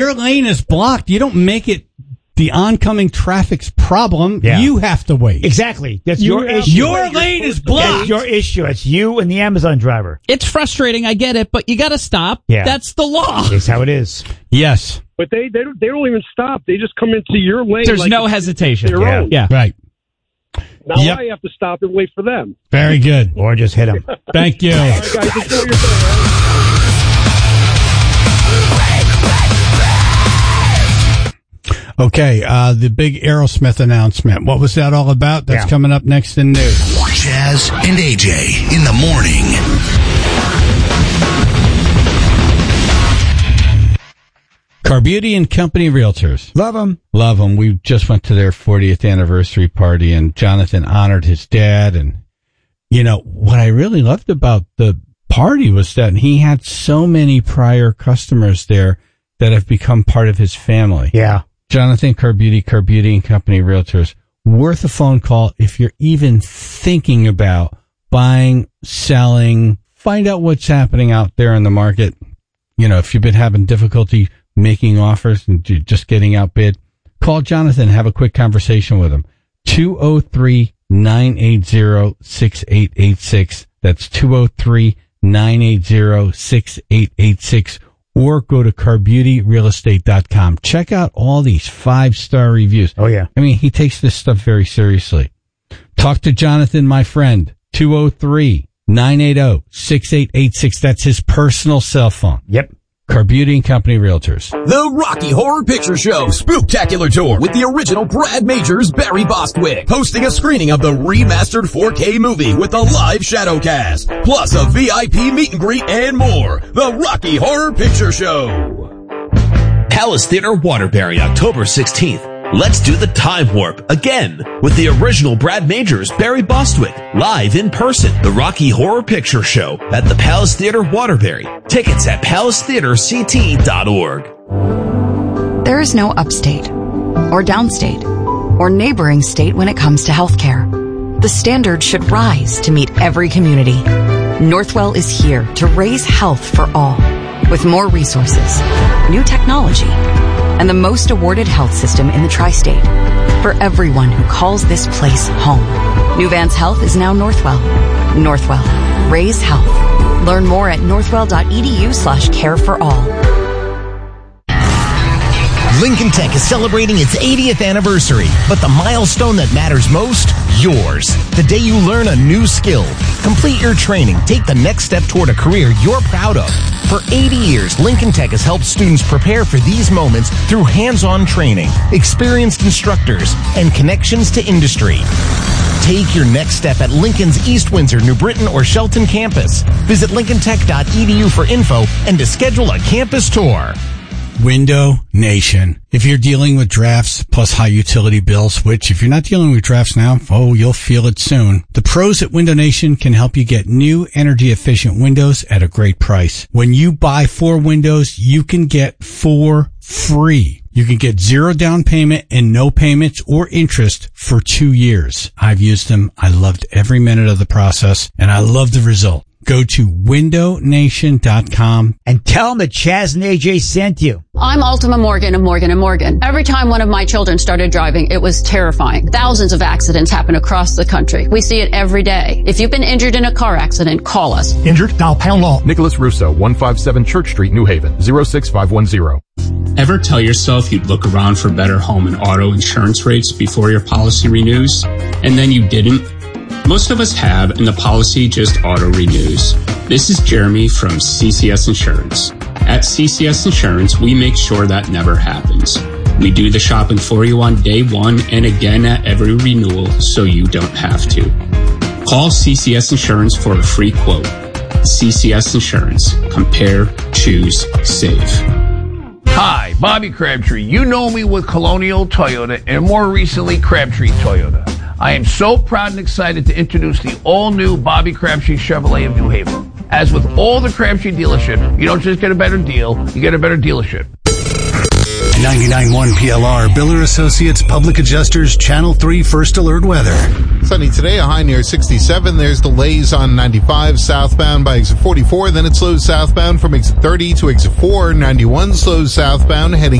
your lane is blocked, you don't make it the oncoming traffic's problem. Yeah. You have to wait. Exactly. That's your issue. Your lane is blocked. That's your issue. It's you and the Amazon driver. It's frustrating, I get it, but you gotta stop. Yeah. That's the law. It's how it is. Yes. But they don't even stop. They just come into your lane. There's like no hesitation. Their own. Yeah. Right. Now Yep. I have to stop and wait for them. Very good. Or just hit him. Thank you. All right, guys, enjoy your day. Okay, the big Aerosmith announcement. What was that all about? That's coming up next in news. Chaz and AJ in the morning. Carbuti and Company Realtors. Love them. Love them. We just went to their 40th anniversary party, and Jonathan honored his dad. And, you know, what I really loved about the party was that he had so many prior customers there that have become part of his family. Yeah. Jonathan Carbuti and Company Realtors. Worth a phone call if you're even thinking about buying, selling, find out what's happening out there in the market. You know, if you've been having difficulty making offers and just getting outbid, call Jonathan, have a quick conversation with him. 203-980-6886. That's 203-980-6886. Or go to CarBeautyRealEstate.com. Check out all these 5-star reviews. Oh, yeah. I mean, he takes this stuff very seriously. Talk to Jonathan, my friend. 203-980-6886. That's his personal cell phone. Yep. Carbuti and Company Realtors. The Rocky Horror Picture Show Spooktacular Tour with the original Brad Majors, Barry Bostwick, hosting a screening of the remastered 4K movie with a live shadowcast, plus a VIP meet and greet and more. The Rocky Horror Picture Show. Palace Theater, Waterbury, October 16th. Let's do the time warp again with the original Brad Majors, Barry Bostwick, live in person. The Rocky Horror Picture Show at the Palace Theater, Waterbury. Tickets at palacetheaterct.org. There is no upstate or downstate or neighboring state when it comes to healthcare. The standard should rise to meet every community. Northwell is here to raise health for all with more resources, new technology, and the most awarded health system in the tri-state for everyone who calls this place home. New Vance Health is now Northwell. Northwell. Raise health. Learn more at northwell.edu/care for all. Lincoln Tech is celebrating its 80th anniversary, but the milestone that matters most, yours. The day you learn a new skill, complete your training, take the next step toward a career you're proud of. For 80 years, Lincoln Tech has helped students prepare for these moments through hands-on training, experienced instructors, and connections to industry. Take your next step at Lincoln's East Windsor, New Britain, or Shelton campus. Visit lincolntech.edu for info and to schedule a campus tour. Window Nation. If you're dealing with drafts plus high utility bills, which if you're not dealing with drafts now, you'll feel it soon. The pros at Window Nation can help you get new energy efficient windows at a great price. When you buy 4 windows, you can get 4 free. You can get 0 down payment and no payments or interest for 2 years. I've used them. I loved every minute of the process and I love the result. Go to windownation.com and tell them that Chaz and AJ sent you. I'm Ultima Morgan of Morgan & Morgan. Every time one of my children started driving, it was terrifying. Thousands of accidents happen across the country. We see it every day. If you've been injured in a car accident, call us. Injured? Dial pound law. Nicholas Russo, 157 Church Street, New Haven, 06510. Ever tell yourself you'd look around for better home and auto insurance rates before your policy renews, and then you didn't? Most of us have, and the policy just auto-renews. This is Jeremy from CCS Insurance. At CCS Insurance, we make sure that never happens. We do the shopping for you on day one and again at every renewal so you don't have to. Call CCS Insurance for a free quote. CCS Insurance. Compare, choose, save. Hi, Bobby Crabtree. You know me with Colonial Toyota and more recently Crabtree Toyota. I am so proud and excited to introduce the all-new Bobby Crabtree Chevrolet of New Haven. As with all the Crabtree dealership, you don't just get a better deal, you get a better dealership. 99.1 PLR, Biller Associates, Public Adjusters, Channel 3 First Alert Weather. Sunny today, a high near 67. There's delays on 95 southbound by exit 44. Then it slows southbound from exit 30 to exit 4. 91 slows southbound heading